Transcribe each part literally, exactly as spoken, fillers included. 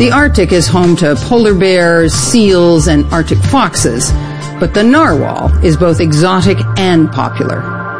The Arctic is home to polar bears, seals, and Arctic foxes, but the narwhal is both exotic and popular.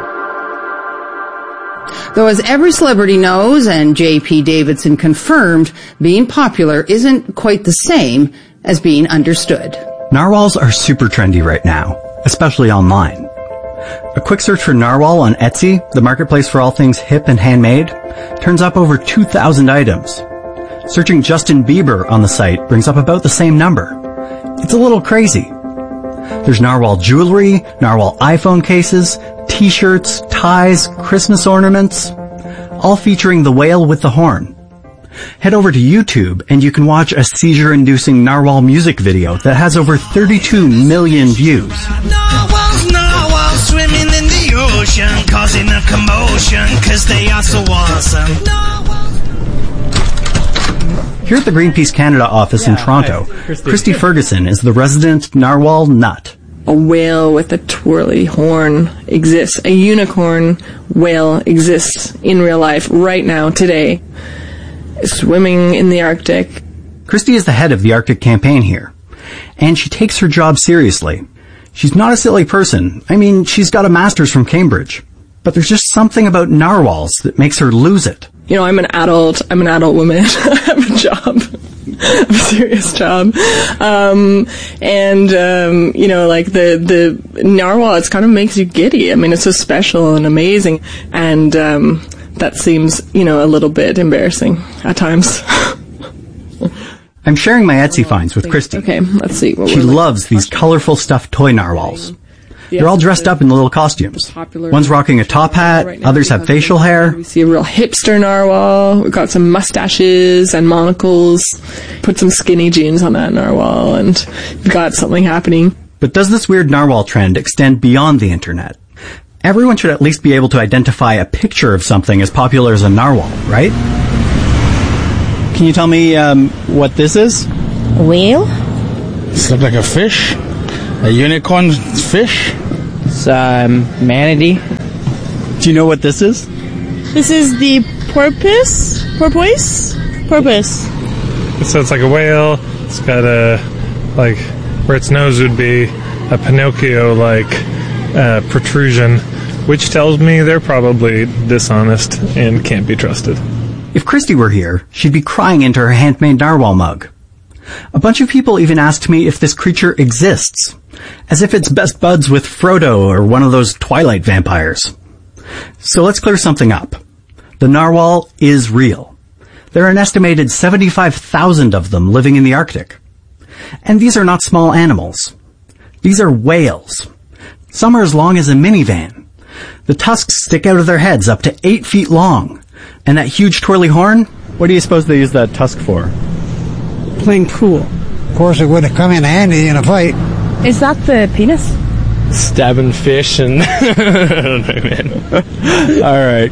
Though as every celebrity knows, and J P Davidson confirmed, being popular isn't quite the same as being understood. Narwhals are super trendy right now, especially online. A quick search for narwhal on Etsy, the marketplace for all things hip and handmade, turns up over two thousand items. Searching Justin Bieber on the site brings up about the same number. It's a little crazy. There's narwhal jewelry, narwhal iPhone cases, t-shirts, ties, Christmas ornaments, all featuring the whale with the horn. Head over to YouTube and you can watch a seizure-inducing narwhal music video that has over thirty-two million views. Narwhals, narwhals swimming in the ocean, causing a commotion, cause they are so awesome. Here at the Greenpeace Canada office in Toronto, Christy Ferguson is the resident narwhal nut. A whale with a twirly horn exists. A unicorn whale exists in real life right now, today, swimming in the Arctic. Christy is the head of the Arctic campaign here, and she takes her job seriously. She's not a silly person. I mean, she's got a master's from Cambridge. But there's just something about narwhals that makes her lose it. You know, I'm an adult, I'm an adult woman, I have a job, I have a serious job, um, and, um, you know, like the, the narwhal, it kind of makes you giddy. I mean, it's so special and amazing, and, um, that seems, you know, a little bit embarrassing at times. I'm sharing my Etsy finds with Christy. Okay, let's see. What she loves these colorful stuffed toy narwhals. They're all dressed up in little costumes. One's rocking a top hat, others have facial hair. We see a real hipster narwhal. We've got some mustaches and monocles. Put some skinny jeans on that narwhal, and we've got something happening. But does this weird narwhal trend extend beyond the internet? Everyone should at least be able to identify a picture of something as popular as a narwhal, right? Can you tell me um, what this is? A whale? This looks like a fish. A unicorn fish? It's um, manatee. Do you know what this is? This is the porpoise? Porpoise? Porpoise. So it's like a whale. It's got a, like, where its nose would be, a Pinocchio-like uh, protrusion, which tells me they're probably dishonest and can't be trusted. If Christy were here, she'd be crying into her handmade narwhal mug. A bunch of people even asked me if this creature exists, as if it's best buds with Frodo or one of those Twilight vampires. So let's clear something up. The narwhal is real. There are an estimated seventy-five thousand of them living in the Arctic. And these are not small animals. These are whales. Some are as long as a minivan. The tusks stick out of their heads up to eight feet long. And that huge twirly horn? What do you suppose they use that tusk for? Playing pool. Of course, it would have come in handy in a fight. Is that the penis? Stabbing fish and... I don't know, man. All right.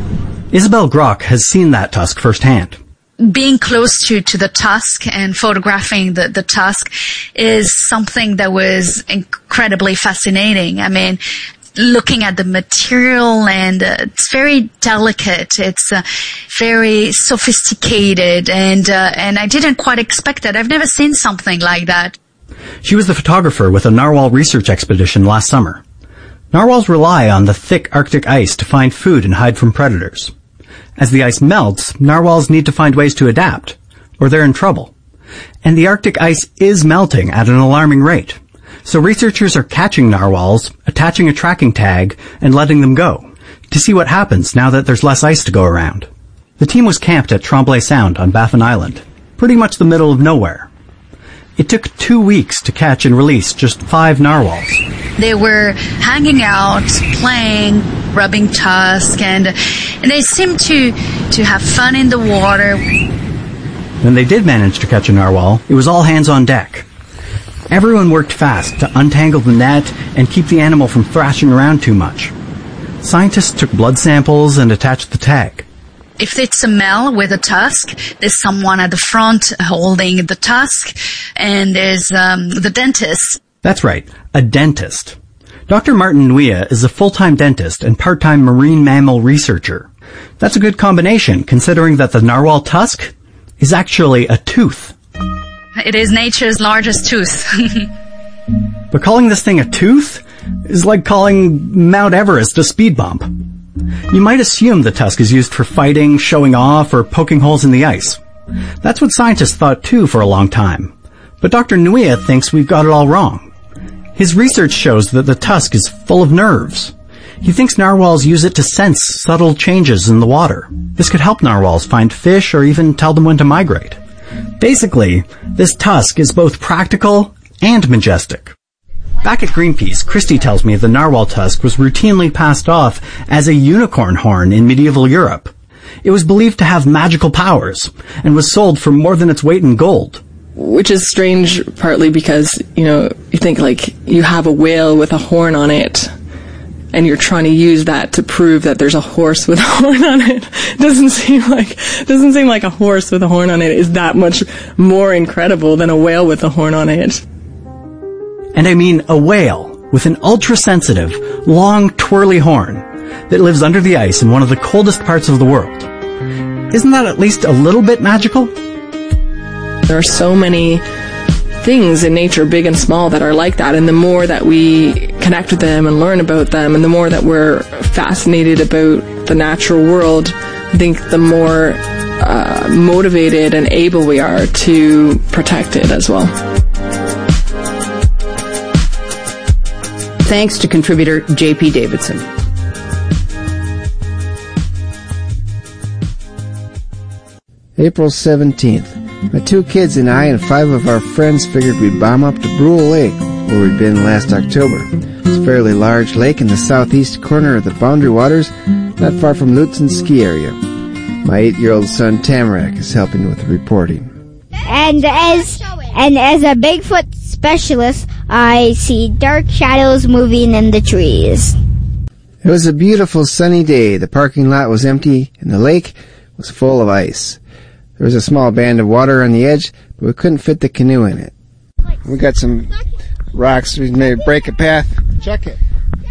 Isabel Grock has seen that tusk firsthand. Being close to, to the tusk and photographing the, the tusk is something that was incredibly fascinating. I mean, looking at the material, and uh, it's very delicate. It's uh, very sophisticated, and uh, and I didn't quite expect that. I've never seen something like that. She was the photographer with a narwhal research expedition last summer. Narwhals rely on the thick Arctic ice to find food and hide from predators. As the ice melts, narwhals need to find ways to adapt, or they're in trouble. And the Arctic ice is melting at an alarming rate. So researchers are catching narwhals, attaching a tracking tag, and letting them go, to see what happens now that there's less ice to go around. The team was camped at Tremblay Sound on Baffin Island, pretty much the middle of nowhere. It took two weeks to catch and release just five narwhals. They were hanging out, playing, rubbing tusk, and, and they seemed to, to have fun in the water. When they did manage to catch a narwhal, it was all hands on deck. Everyone worked fast to untangle the net and keep the animal from thrashing around too much. Scientists took blood samples and attached the tag. If it's a male with a tusk, there's someone at the front holding the tusk, and there's um, the dentist. That's right, a dentist. Doctor Martin Nguyen is a full-time dentist and part-time marine mammal researcher. That's a good combination, considering that the narwhal tusk is actually a tooth It is nature's largest tooth. But calling this thing a tooth is like calling Mount Everest a speed bump. You might assume the tusk is used for fighting, showing off, or poking holes in the ice. That's what scientists thought too for a long time. But Doctor Nuia thinks we've got it all wrong. His research shows that the tusk is full of nerves. He thinks narwhals use it to sense subtle changes in the water. This could help narwhals find fish or even tell them when to migrate. Basically, this tusk is both practical and majestic. Back at Greenpeace, Christy tells me the narwhal tusk was routinely passed off as a unicorn horn in medieval Europe. It was believed to have magical powers and was sold for more than its weight in gold. Which is strange partly because, you know, you think like you have a whale with a horn on it and you're trying to use that to prove that there's a horse with a horn on it. Doesn't seem like doesn't seem like a horse with a horn on it is that much more incredible than a whale with a horn on it. And I mean a whale with an ultra-sensitive, long, twirly horn that lives under the ice in one of the coldest parts of the world. Isn't that at least a little bit magical? There are so many things in nature, big and small, that are like that, and the more that we connect with them and learn about them, and the more that we're fascinated about the natural world, I think the more uh, motivated and able we are to protect it as well. Thanks to contributor J P Davidson. April seventeenth. My two kids and I and five of our friends figured we'd bomb up to Brule Lake, where we'd been last October. It's a fairly large lake in the southeast corner of the Boundary Waters, not far from Lutsen ski area. My eight-year-old son Tamarack is helping with the reporting. And as and as a Bigfoot specialist, I see dark shadows moving in the trees. It was a beautiful sunny day. The parking lot was empty, and the lake was full of ice. There was a small band of water on the edge, but we couldn't fit the canoe in it. We got some rocks. We made a break a path. Check it.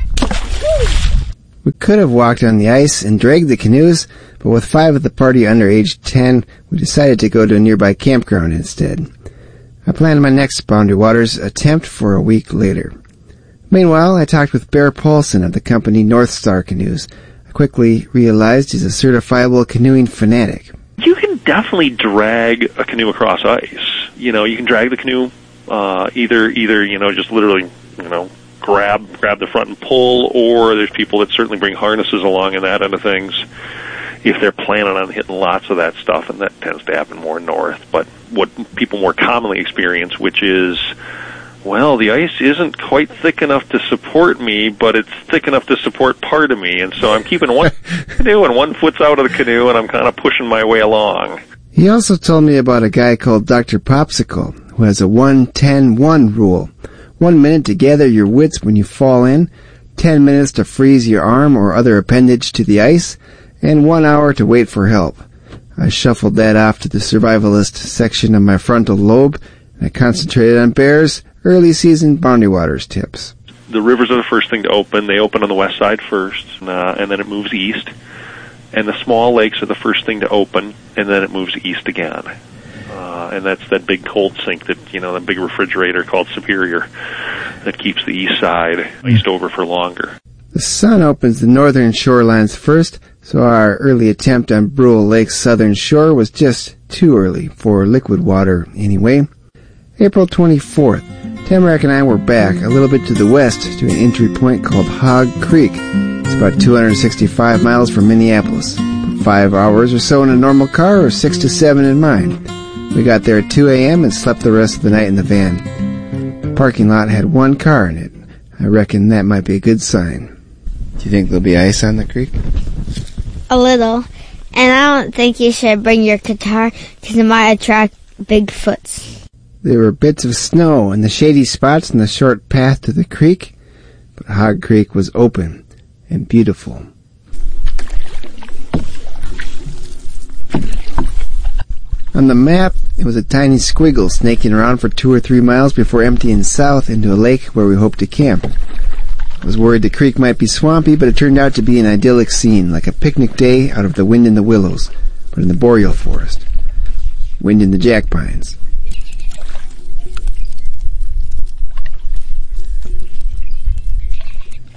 We could have walked on the ice and dragged the canoes, but with five of the party under age ten, we decided to go to a nearby campground instead. I planned my next Boundary Waters attempt for a week later. Meanwhile, I talked with Bear Paulson of the company North Star Canoes. I quickly realized he's a certifiable canoeing fanatic. You can definitely drag a canoe across ice. You know, you can drag the canoe uh, either, either you know, just literally, you know, grab grab the front and pull, or there's people that certainly bring harnesses along and that end of things if they're planning on hitting lots of that stuff, and that tends to happen more north. But what people more commonly experience, which is, well, the ice isn't quite thick enough to support me, but it's thick enough to support part of me, and so I'm keeping one canoe and one foot's out of the canoe, and I'm kind of pushing my way along. He also told me about a guy called Doctor Popsicle, who has a one ten one rule. One minute to gather your wits when you fall in, ten minutes to freeze your arm or other appendage to the ice, and one hour to wait for help. I shuffled that off to the survivalist section of my frontal lobe, and I concentrated on bears, early season Boundary Waters tips. The rivers are the first thing to open. They open on the west side first, uh, and then it moves east. And the small lakes are the first thing to open, and then it moves east again. Uh, and that's that big cold sink that, you know, that big refrigerator called Superior that keeps the east side iced over for longer. The sun opens the northern shorelines first, so our early attempt on Brule Lake's southern shore was just too early for liquid water anyway. April twenty-fourth. Tamarack and I were back a little bit to the west to an entry point called Hog Creek. It's about two hundred sixty-five miles from Minneapolis. Five hours or so in a normal car, or six to seven in mine. We got there at two a.m. and slept the rest of the night in the van. The parking lot had one car in it. I reckon that might be a good sign. Do you think there'll be ice on the creek? A little. And I don't think you should bring your guitar because it might attract Bigfoots. There were bits of snow in the shady spots in the short path to the creek, but Hog Creek was open and beautiful. On the map, it was a tiny squiggle snaking around for two or three miles before emptying south into a lake where we hoped to camp. I was worried the creek might be swampy, but it turned out to be an idyllic scene, like a picnic day out of The Wind in the Willows, but in the boreal forest. Wind in the jack pines.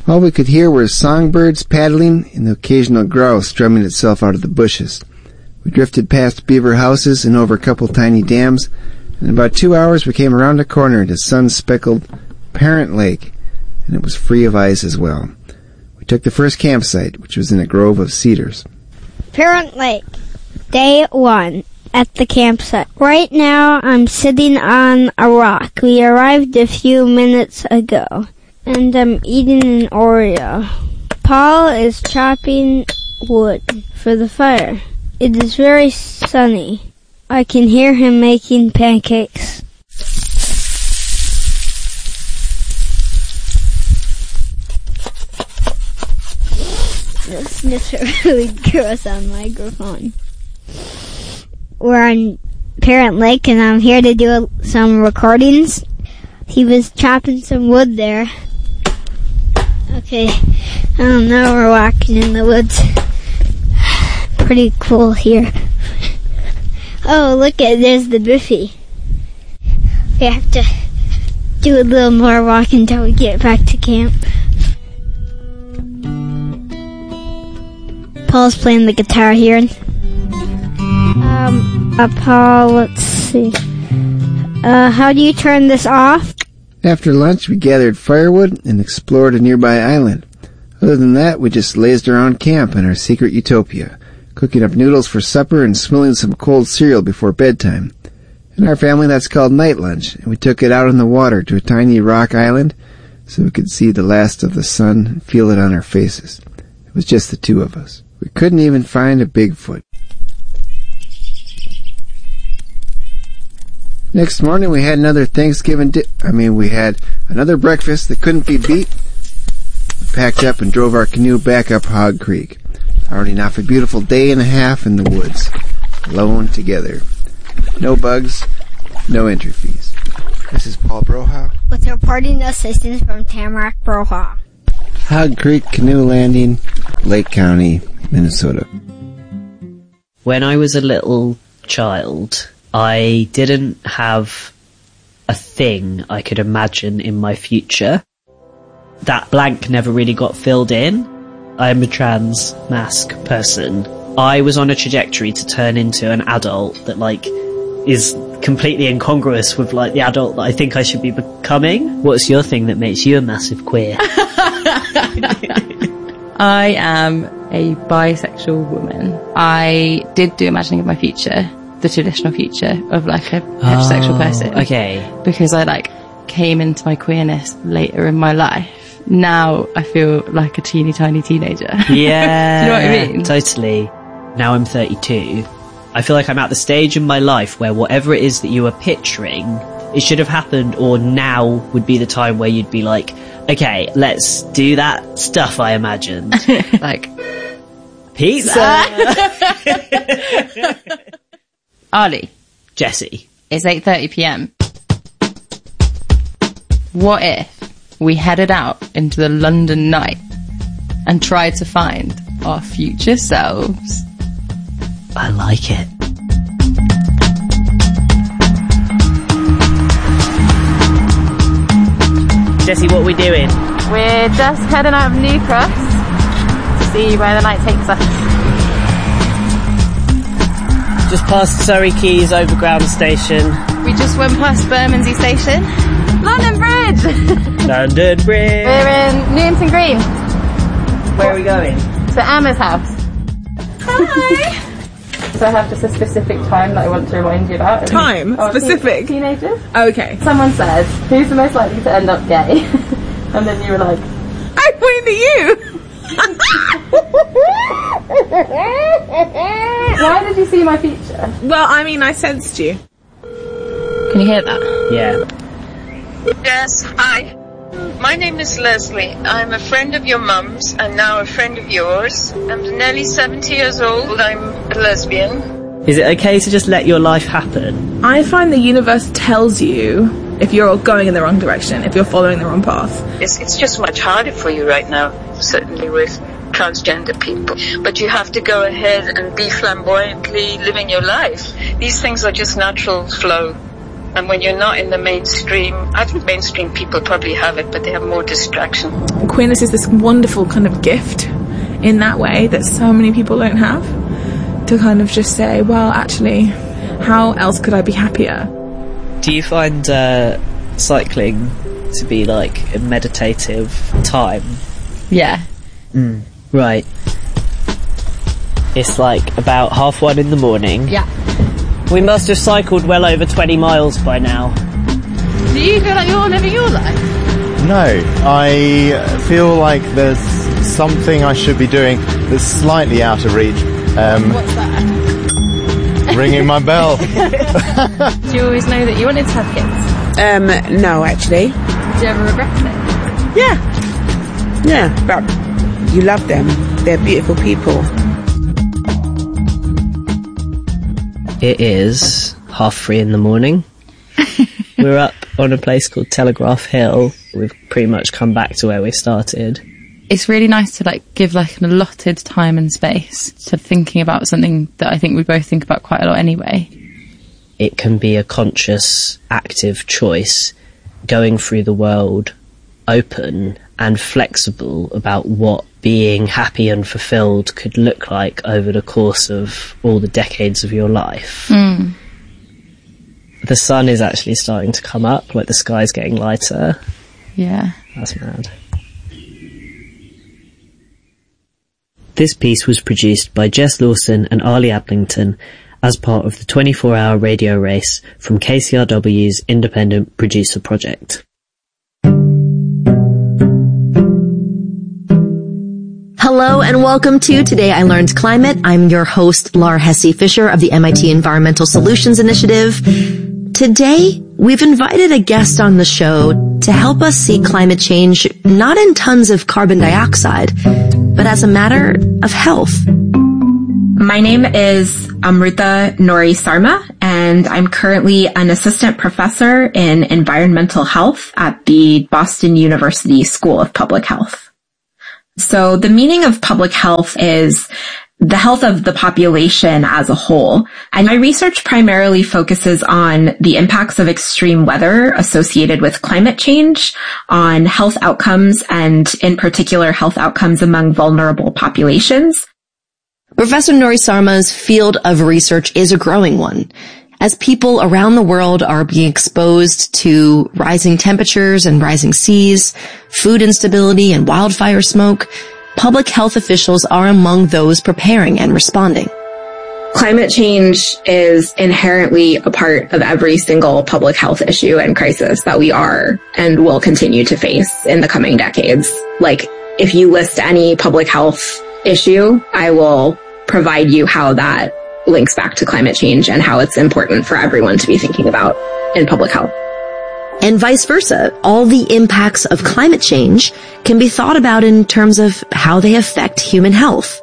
All we could hear were songbirds paddling and the occasional grouse strumming itself out of the bushes. We drifted past beaver houses and over a couple tiny dams, and in about two hours we came around a corner to sun-speckled Parent Lake, and it was free of ice as well. We took the first campsite, which was in a grove of cedars. Parent Lake, day one, at the campsite. Right now I'm sitting on a rock. We arrived a few minutes ago, and I'm eating an Oreo. Paul is chopping wood for the fire. It is very sunny. I can hear him making pancakes. This is really gross on microphone. We're on Parent Lake, and I'm here to do some recordings. He was chopping some wood there. Okay, I don't know, we're walking in the woods. Pretty cool here. Oh, look at, there's the Biffy. We have to do a little more walking until we get back to camp. Paul's playing the guitar here. Um, uh, Paul, let's see. Uh, how do you turn this off? After lunch, we gathered firewood and explored a nearby island. Other than that, we just lazed around camp in our secret utopia, cooking up noodles for supper and swilling some cold cereal before bedtime. In our family, that's called night lunch, and we took it out on the water to a tiny rock island so we could see the last of the sun and feel it on our faces. It was just the two of us. We couldn't even find a Bigfoot. Next morning, we had another Thanksgiving di- I mean, we had another breakfast that couldn't be beat. We packed up and drove our canoe back up Hog Creek. Already off a beautiful day and a half in the woods. Alone together. No bugs, no entry fees. This is Paul Broha. With reporting assistance from Tamarack Broha. Hog Creek Canoe Landing, Lake County, Minnesota. When I was a little child, I didn't have a thing I could imagine in my future. That blank never really got filled in. I'm a trans mask person. I was on a trajectory to turn into an adult that, like, is completely incongruous with, like, the adult that I think I should be becoming. What's your thing that makes you a massive queer? I am a bisexual woman. I did do imagining of my future, the traditional future of, like, a heterosexual Oh, person. okay. Because I, like, came into my queerness later in my life. Now I feel like a teeny tiny teenager. Yeah. Do you know what I mean? Totally. Now I'm thirty-two. I feel like I'm at the stage in my life where whatever it is that you were picturing, it should have happened, or now would be the time where you'd be like, okay, let's do that stuff I imagined. Like, pizza! Ali. Jesse. It's eight thirty p.m. What if we headed out into the London night and tried to find our future selves? I like it. Jesse, what are we doing? We're just heading out of New Cross to see where the night takes us. Just past Surrey Quays Overground Station. We just went past Bermondsey Station. London Bridge! London Bridge! We're in Newington Green. Where are we going? To Emma's house. Hi! So I have just a specific time that I want to remind you about. Time? Oh, Specific? teen- teenagers? Okay. Someone says, who's the most likely to end up gay? And then you were like, I pointed at you! why did you see my future? Well, I mean, I sensed you. Can you hear that? Yeah. Yes, hi. My name is Leslie. I'm a friend of your mum's and now a friend of yours. I'm nearly seventy years old. I'm a lesbian. Is it okay to just let your life happen? I find the universe tells you if you're going in the wrong direction, if you're following the wrong path. It's, it's just much harder for you right now, certainly with transgender people. But you have to go ahead and be flamboyantly living your life. These things are just natural flow. And when you're not in the mainstream, I think mainstream people probably have it, but they have more distraction. Queerness is this wonderful kind of gift in that way that so many people don't have, to kind of just say, well, actually, how else could I be happier? Do you find uh, cycling to be like a meditative time? Yeah. Mm. Right. It's like about half one in the morning. Yeah. We must have cycled well over twenty miles by now. Do you feel like you're living your life? No, I feel like there's something I should be doing that's slightly out of reach. Um, What's that? Ringing my bell. Do you always know that you wanted to have kids? Um, no, actually. Do you ever regret it? Yeah. Yeah, but you love them. They're beautiful people. It is half three in the morning. We're up on a place called Telegraph Hill. We've pretty much come back to where we started. It's really nice to like give like an allotted time and space to thinking about something that I think we both think about quite a lot anyway. It can be a conscious, active choice going through the world open and flexible about what being happy and fulfilled could look like over the course of all the decades of your life. Mm. The sun is actually starting to come up, like the sky's getting lighter. Yeah. That's mad. This piece was produced by Jess Lawson and Ali Ablington as part of the twenty-four hour radio race from K C R W's Independent Producer Project. Hello and welcome to Today I Learned Climate. I'm your host, Lar Hesse Fisher of the M I T Environmental Solutions Initiative. Today, we've invited a guest on the show to help us see climate change not in tons of carbon dioxide, but as a matter of health. My name is Amrita Nori Sarma, and I'm currently an assistant professor in environmental health at the Boston University School of Public Health. So the meaning of public health is the health of the population as a whole. And my research primarily focuses on the impacts of extreme weather associated with climate change on health outcomes, and in particular health outcomes among vulnerable populations. Professor Nori Sarma's field of research is a growing one. As people around the world are being exposed to rising temperatures and rising seas, food instability and wildfire smoke, public health officials are among those preparing and responding. Climate change is inherently a part of every single public health issue and crisis that we are and will continue to face in the coming decades. Like, if you list any public health issue, I will provide you how that links back to climate change and how it's important for everyone to be thinking about in public health. And vice versa, all the impacts of climate change can be thought about in terms of how they affect human health.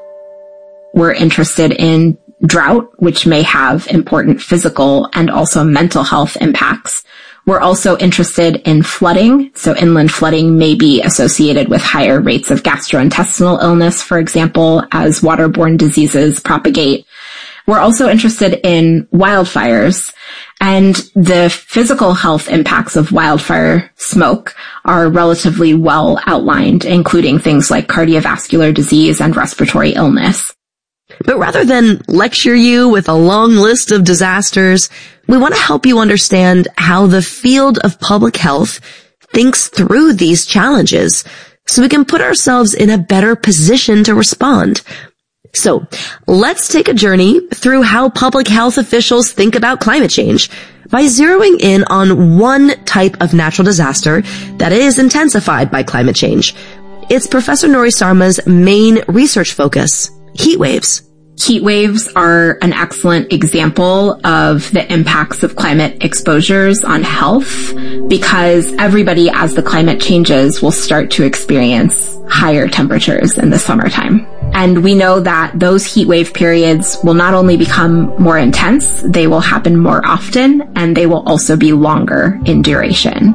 We're interested in drought, which may have important physical and also mental health impacts. We're also interested in flooding. So inland flooding may be associated with higher rates of gastrointestinal illness, for example, as waterborne diseases propagate. We're also interested in wildfires, and the physical health impacts of wildfire smoke are relatively well outlined, including things like cardiovascular disease and respiratory illness. But rather than lecture you with a long list of disasters, we want to help you understand how the field of public health thinks through these challenges so we can put ourselves in a better position to respond. So, let's take a journey through how public health officials think about climate change by zeroing in on one type of natural disaster that is intensified by climate change. It's Professor Nori Sarma's main research focus, heat waves. Heat waves are an excellent example of the impacts of climate exposures on health, because everybody, as the climate changes, will start to experience higher temperatures in the summertime. And we know that those heat wave periods will not only become more intense, they will happen more often, and they will also be longer in duration.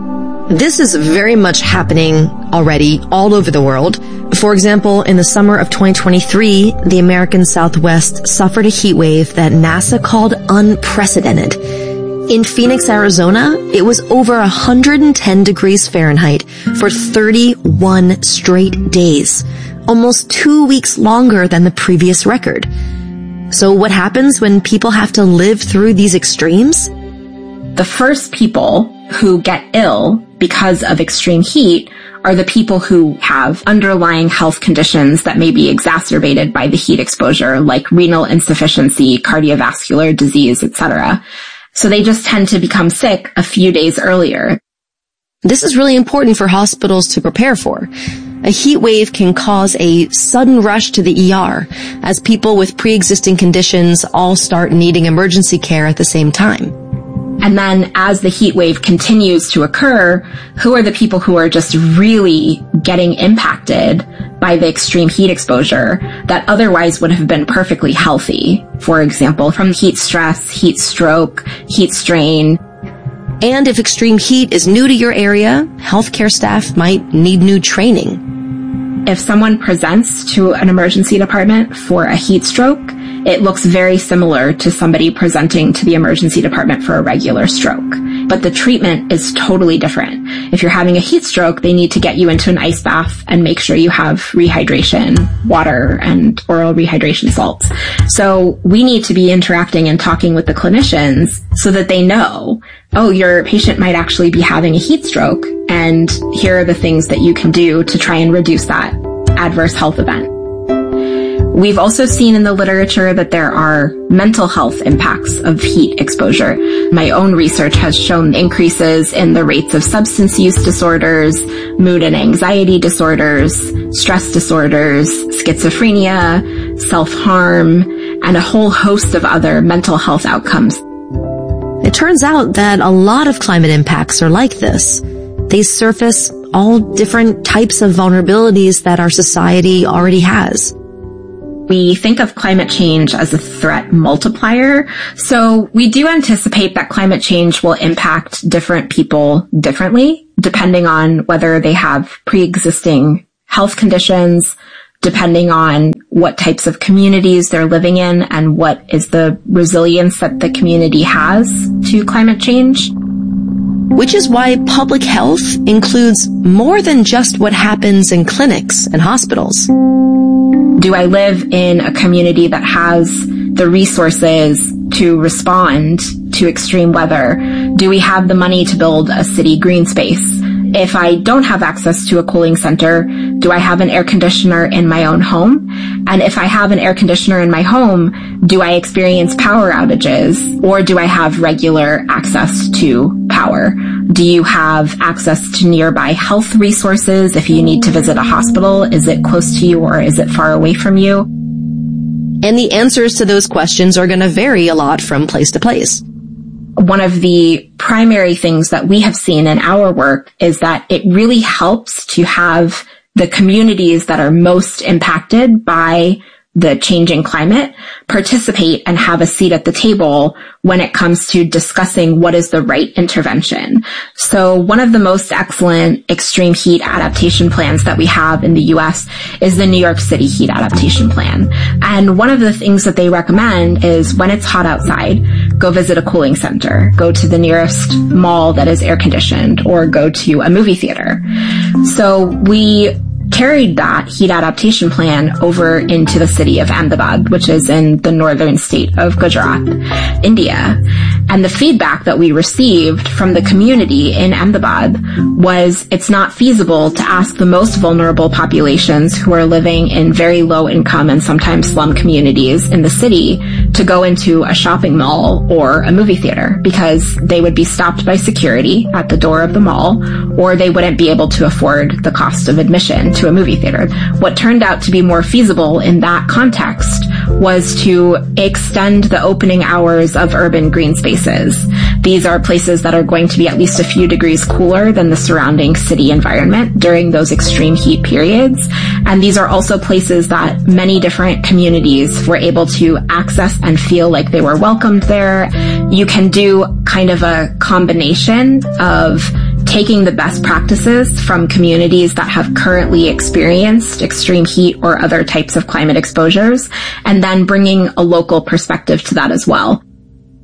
This is very much happening already all over the world. For example, in the summer of twenty twenty-three, the American Southwest suffered a heat wave that NASA called unprecedented. In Phoenix, Arizona, it was over one hundred ten degrees Fahrenheit for thirty-one straight days, almost two weeks longer than the previous record. So what happens when people have to live through these extremes? The first people who get ill because of extreme heat are the people who have underlying health conditions that may be exacerbated by the heat exposure, like renal insufficiency, cardiovascular disease, et cetera. So they just tend to become sick a few days earlier. This is really important for hospitals to prepare for. A heat wave can cause a sudden rush to the E R as people with pre-existing conditions all start needing emergency care at the same time. And then as the heat wave continues to occur, who are the people who are just really getting impacted by the extreme heat exposure that otherwise would have been perfectly healthy? For example, from heat stress, heat stroke, heat strain. And if extreme heat is new to your area, healthcare staff might need new training. If someone presents to an emergency department for a heat stroke, it looks very similar to somebody presenting to the emergency department for a regular stroke. But the treatment is totally different. If you're having a heat stroke, they need to get you into an ice bath and make sure you have rehydration, water, and oral rehydration salts. So we need to be interacting and talking with the clinicians so that they know, oh, your patient might actually be having a heat stroke, and here are the things that you can do to try and reduce that adverse health event. We've also seen in the literature that there are mental health impacts of heat exposure. My own research has shown increases in the rates of substance use disorders, mood and anxiety disorders, stress disorders, schizophrenia, self-harm, and a whole host of other mental health outcomes. It turns out that a lot of climate impacts are like this. They surface all different types of vulnerabilities that our society already has. We think of climate change as a threat multiplier. So we do anticipate that climate change will impact different people differently, depending on whether they have pre-existing health conditions, depending on what types of communities they're living in, and what is the resilience that the community has to climate change. Which is why public health includes more than just what happens in clinics and hospitals. Do I live in a community that has the resources to respond to extreme weather? Do we have the money to build a city green space? If I don't have access to a cooling center, do I have an air conditioner in my own home? And if I have an air conditioner in my home, do I experience power outages, or do I have regular access to power? Do you have access to nearby health resources? If you need to visit a hospital, is it close to you or is it far away from you? And the answers to those questions are going to vary a lot from place to place. One of the primary things that we have seen in our work is that it really helps to have the communities that are most impacted by the changing climate participate and have a seat at the table when it comes to discussing what is the right intervention. So one of the most excellent extreme heat adaptation plans that we have in the U S is the New York City Heat Adaptation Plan. And one of the things that they recommend is when it's hot outside, go visit a cooling center, go to the nearest mall that is air conditioned, or go to a movie theater. So we carried that heat adaptation plan over into the city of Ahmedabad, which is in the northern state of Gujarat, India. And the feedback that we received from the community in Ahmedabad was it's not feasible to ask the most vulnerable populations who are living in very low income and sometimes slum communities in the city to go into a shopping mall or a movie theater, because they would be stopped by security at the door of the mall, or they wouldn't be able to afford the cost of admission to a movie theater. What turned out to be more feasible in that context was to extend the opening hours of urban green spaces. These are places that are going to be at least a few degrees cooler than the surrounding city environment during those extreme heat periods. And these are also places that many different communities were able to access and feel like they were welcomed there. You can do kind of a combination of taking the best practices from communities that have currently experienced extreme heat or other types of climate exposures, and then bringing a local perspective to that as well.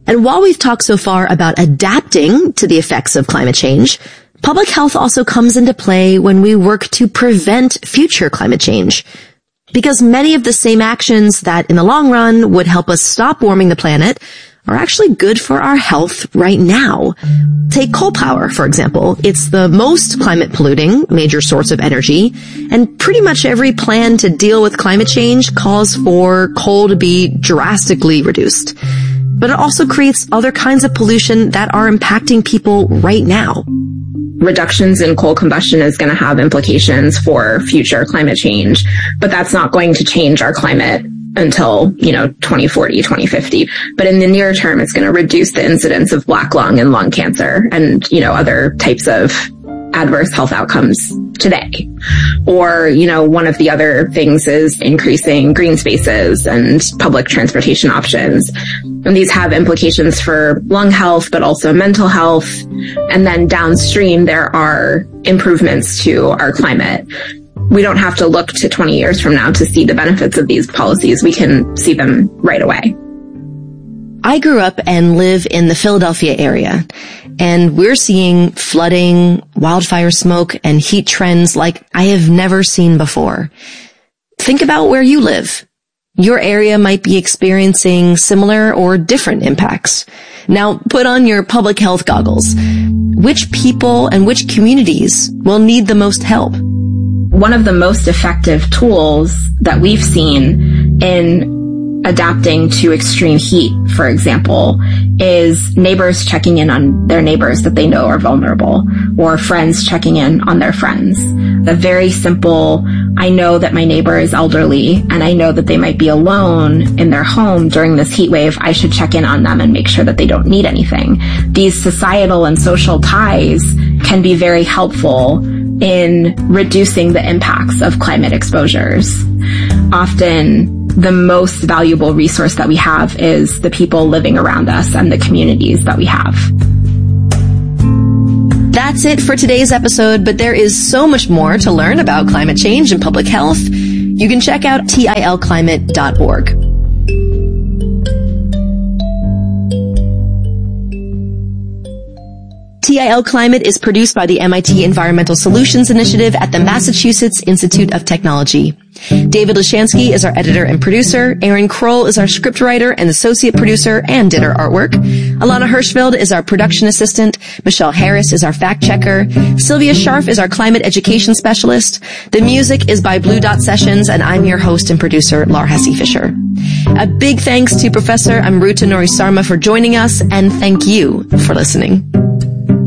And while we've talked so far about adapting to the effects of climate change, public health also comes into play when we work to prevent future climate change. Because many of the same actions that in the long run would help us stop warming the planet are actually good for our health right now. Take coal power, for example. It's the most climate polluting major source of energy, and pretty much every plan to deal with climate change calls for coal to be drastically reduced. But it also creates other kinds of pollution that are impacting people right now. Reductions in coal combustion is going to have implications for future climate change, but that's not going to change our climate until, you know, twenty forty, twenty fifty. But in the near term, it's going to reduce the incidence of black lung and lung cancer and, you know, other types of adverse health outcomes today. Or, you know, one of the other things is increasing green spaces and public transportation options. And these have implications for lung health, but also mental health. And then downstream, there are improvements to our climate. We don't have to look to twenty years from now to see the benefits of these policies. We can see them right away. I grew up and live in the Philadelphia area, and we're seeing flooding, wildfire smoke, and heat trends like I have never seen before. Think about where you live. Your area might be experiencing similar or different impacts. Now, put on your public health goggles. Which people and which communities will need the most help? One of the most effective tools that we've seen in adapting to extreme heat, for example, is neighbors checking in on their neighbors that they know are vulnerable, or friends checking in on their friends. A very simple, I know that my neighbor is elderly and I know that they might be alone in their home during this heat wave. I should check in on them and make sure that they don't need anything. These societal and social ties can be very helpful in reducing the impacts of climate exposures. Often, the most valuable resource that we have is the people living around us and the communities that we have. That's it for today's episode, but there is so much more to learn about climate change and public health. You can check out T I L climate dot org. T I L Climate is produced by the M I T Environmental Solutions Initiative at the Massachusetts Institute of Technology. David Lashansky is our editor and producer. Aaron Kroll is our scriptwriter and associate producer and did our artwork. Alana Hirschfeld is our production assistant. Michelle Harris is our fact checker. Sylvia Scharf is our climate education specialist. The music is by Blue Dot Sessions, and I'm your host and producer, Lar Hesse Fisher. A big thanks to Professor Amruta Norisarma for joining us, and thank you for listening.